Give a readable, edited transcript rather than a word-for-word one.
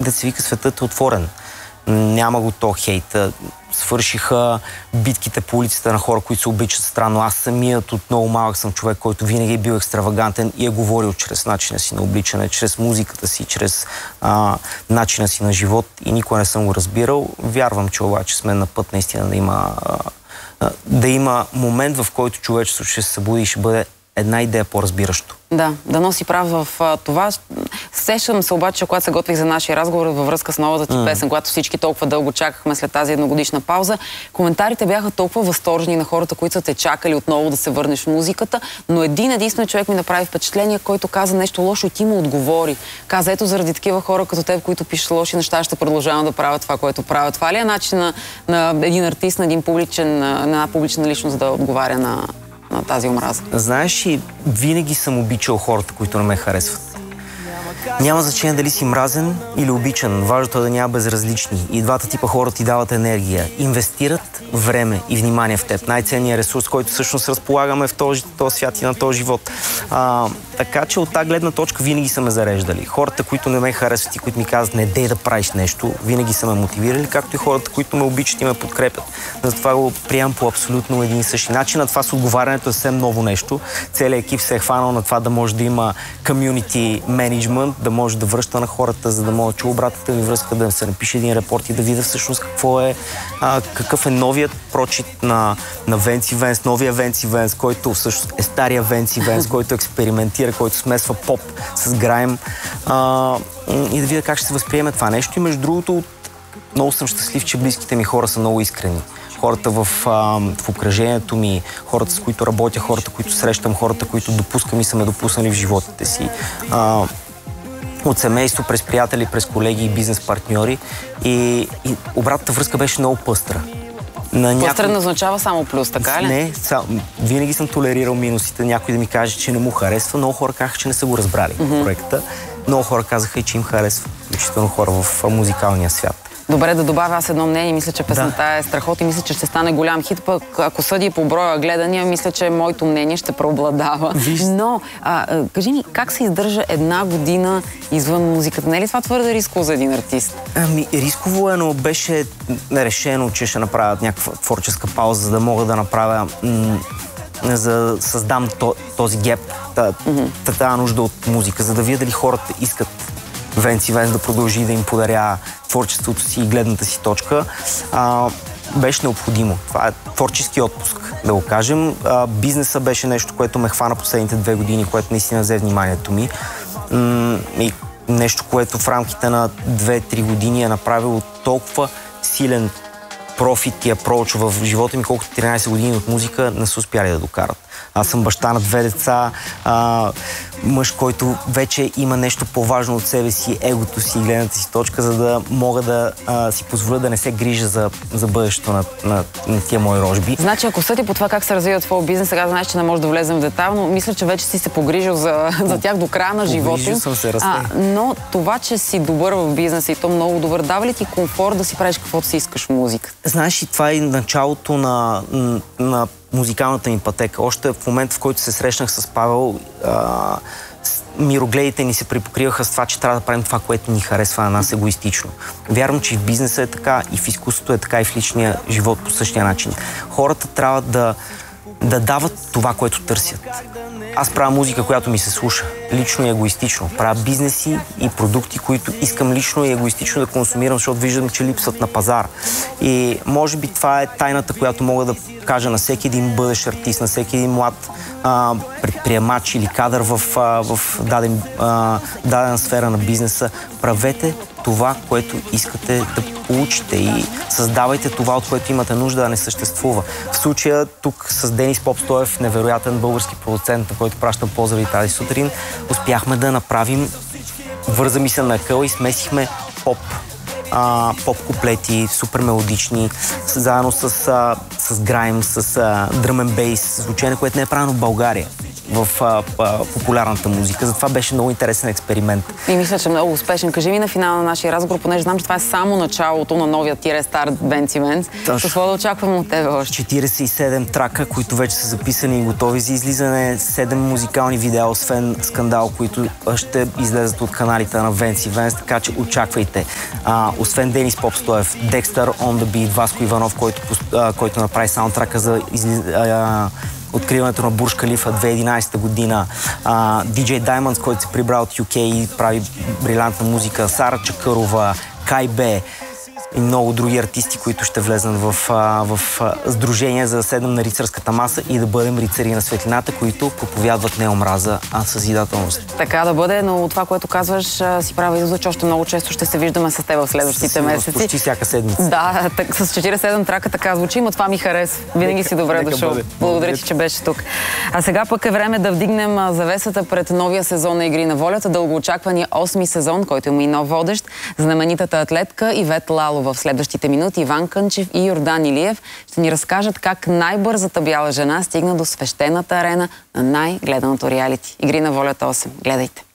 деца вика, светът е отворен. Няма го то хейт. Свършиха битките по улицата на хора, които се обичат странно. Аз самият от много малък съм човек, който винаги е бил екстравагантен и е говорил чрез начина си на обличане, чрез музиката си, чрез начина си на живот и никога не съм го разбирал. Вярвам, че обаче сме на път наистина да има момент, в който човечеството ще се събуди и ще бъде една идея по-разбиращо. Да, да носи прав в това. Сещам се обаче, когато се готвих за нашия разговор във връзка с новата ти песен, когато всички толкова дълго чакахме след тази едногодишна пауза, коментарите бяха толкова възторжени на хората, които са те чакали отново да се върнеш в музиката, но единствен човек ми направи впечатление, който каза нещо лошо и ти му отговори. Каза, ето заради такива хора като теб, които пишат лоши неща, ще продължавам да правя това, което правя. Това ли е начин на един артист, на една публична личност да отговаря на тази омраза? Знаеш, и винаги съм обичал хората, които не ме харесват. Няма значение дали си мразен или обичан. Важното е да няма безразлични. И двата типа хора ти дават енергия. Инвестират време и внимание в теб. Най-ценният ресурс, който всъщност разполагаме в този свят и на този живот. Така че от тази гледна точка винаги са ме зареждали. Хората, които не ме харесват и които ми казват не дей да правиш нещо, винаги са ме мотивирали, както и хората, които ме обичат и ме подкрепят. Затова го приемам по абсолютно един и същи начин. На това с отговарянето е съвсем ново нещо. Целият екип се е хванал на това да може да има community management, да може да връща на хората, за да може да чуя обратната ми връзка, да се напише един репорт и да видя всъщност какъв е новият прочит на Венци Венс, новия Венци Венс, който всъщност е стария Венци Венс, който експериментира, който смесва поп с грайм и да видя как ще се възприеме това нещо. И между другото, много съм щастлив, че близките ми хора са много искрени. Хората в обкръжението ми, хората, с които работя, хората, които срещам, хората, които допускам и са ме допуснали в животите си. От семейство, през приятели, през колеги и бизнес партньори. И обратната връзка беше много пъстра. Пъстра не означава само плюс, така ли? Не, винаги съм толерирал минусите. Някой да ми каже, че не му харесва. Много хора казаха, че не са го разбрали проекта. Много хора казаха и че им харесва. Включително хора в музикалния свят. Добре, да добавя аз едно мнение. Мисля, че песента е страхот и мисля, че ще стане голям хит. Пък ако съди по броя гледания, мисля, че моето мнение ще преобладава. Но, кажи ми, как се издържа една година извън музиката? Не е ли това твърде рисково за един артист? Рисково е, но беше решено, че ще направя някаква творческа пауза, за да мога да направя за да създам този геп, тази нужда от музика, за да видя дали хората искат Венци Венс да продължи да им подаря творчеството си и гледната си точка. Беше необходимо. Това е творчески отпуск, да го кажем. Бизнеса беше нещо, което ме хвана последните 2 години, което наистина взе вниманието ми. И нещо, което в рамките на 2-3 години е направило толкова силен профит и апроч в живота ми, колкото 13 години от музика не са успяли да докарат. Аз съм баща на 2 деца, мъж, който вече има нещо по-важно от себе си, егото си и гледната си точка, за да мога да си позволя да не се грижа за бъдещето на тия мои рожби. Значи, ако съди по това как се развива твой бизнес, сега знаеш, че не може да влезем в детайл, но мисля, че вече си се погрижил за тях до края на живота. Погрижил съм се, расте. Но това, че си добър в бизнеса и то много добър, дава ли ти комфорт да си правиш каквото си искаш в музика? Знаеш, и това е началото на музикалната ми пътека. Още в момента, в който се срещнах с Павел, мирогледите ни се припокриваха с това, че трябва да правим това, което ни харесва на нас егоистично. Вярвам, че и в бизнеса е така, и в изкуството е така, и в личния живот по същия начин. Хората трябва да дават това, което търсят. Аз правя музика, която ми се слуша, лично и егоистично. Правя бизнеси и продукти, които искам лично и егоистично да консумирам, защото виждам, че липсват на пазара. И може би това е тайната, която мога да кажа на всеки един бъдещ артист, на всеки един млад предприемач или кадър в дадена сфера на бизнеса. Правете това, което искате да получите и създавайте това, от което имате нужда да не съществува. В случая тук с Денис Попстоев, невероятен български продуцент, на който пращам поздрави тази сутрин, успяхме да направим върза ми се на къл и смесихме поп-куплети, супер мелодични, заедно с грайм, с дръм н бейс, звучение, което не е правено в България. в популярната музика. Затова беше много интересен експеримент. И мисля, че много успешен. Кажи ми на финала на нашия разговор, понеже знам, че това е само началото на новия старт Венци Венц. Какво да очакваме от тебе още? 47 трака, които вече са записани и готови за излизане. 7 музикални видеа, освен Скандал, които ще излезат от каналите на Венци Венц, така че очаквайте. Освен Денис Попстоев, Декстър, On The Beat, Васко Иванов, който направи саундтрака за откриването на Бурж Калифа 2011 година, DJ Diamonds, който се прибра от UK и прави брилянтна музика, Сара Чакърова, Кайбе и много други артисти, които ще влезнат в сдружение за да седнем на рицарската маса и да бъдем рицари на светлината, които проповядват не омраза, а съзидателност. Така да бъде, но това, което казваш, си прави извод, че още много често ще се виждаме с теб в следващите месеци. Почти всяка седмица. Да, с 47 трака така звучи, но това ми харесва. Винаги си добре дошъл. Благодаря ти, че беше тук. А сега пък е време да вдигнем завесата пред новия сезон на Игри на волята, дългоочаквания 8-ми сезон, който има и нов водещ, знаменитата атлетка Ивет Лалова. В следващите минути Иван Кънчев и Йордан Илиев ще ни разкажат как най-бързата бяла жена стигна до свещената арена на най-гледаното реалити. Игри на волята 8. Гледайте!